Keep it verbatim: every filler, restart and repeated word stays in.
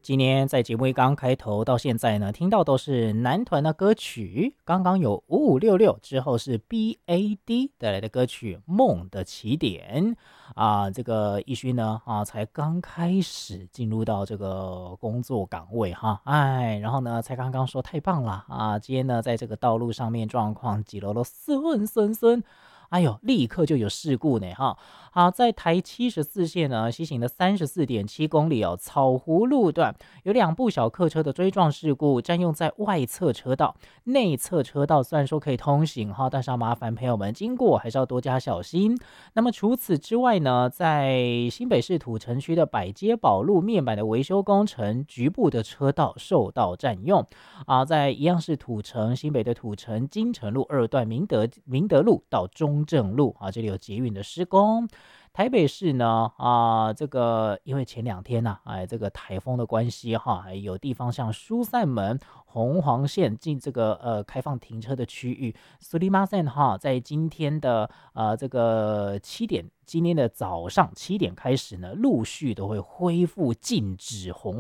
今天在节目一刚开头到现在呢，听到都是男团的歌曲。刚刚有五五六六，之后是 B A D 带来的歌曲《梦的起点》啊。这个奕勋呢啊，才刚开始进入到这个工作岗位哈，哎，然后呢才刚刚说太棒了啊，今天呢在这个道路上面状况几楼楼顺顺顺。哎呦，立刻就有事故呢哈！好，在台七十四线呢，西行的三十四点七公里哦，草湖路段有两部小客车的追撞事故，占用在外侧车道，内侧车道虽然说可以通行哈，但是要麻烦朋友们经过还是要多加小心。那么除此之外呢，在新北市土城区的百街宝路面板的维修工程，局部的车道受到占用啊，在一样是土城新北的土城金城路二段明德明德路到中正路啊，这里有捷运的施工。台北市呢啊，这个因为前两天呢、啊，哎，这个台风的关系哈，还有地方像疏散门、红黄线进这个呃开放停车的区域，苏里马线哈，在今天的呃这个七点，今天的早上七点开始呢，陆续都会恢复禁止红